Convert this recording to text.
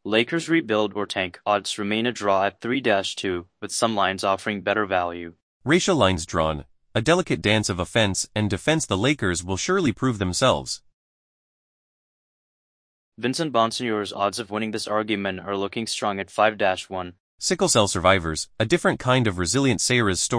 Lakers rebuild or tank. Odds remain a draw at 3-2, with some lines offering better value. Racial lines drawn. A delicate dance of offense and defense. The Lakers will surely prove themselves. Vincent Bonsignore's odds of winning this argument are looking strong at 5-1. Sickle cell survivors, a different kind of resilient. Sarah's story.